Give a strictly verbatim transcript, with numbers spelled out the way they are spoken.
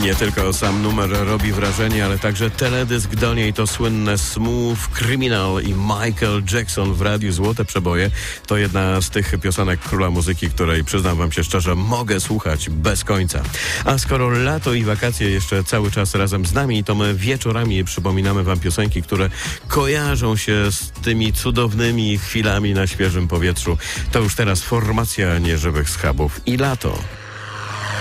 Nie tylko sam numer robi wrażenie, ale także teledysk do niej to słynne Smooth Criminal i Michael Jackson w radiu Złote Przeboje. To jedna z tych piosenek króla muzyki, której, przyznam wam się szczerze, mogę słuchać bez końca. A skoro lato i wakacje jeszcze cały czas razem z nami, to my wieczorami przypominamy wam piosenki, które kojarzą się z tymi cudownymi chwilami na świeżym powietrzu. To już teraz formacja Nieżywych Schabów i lato.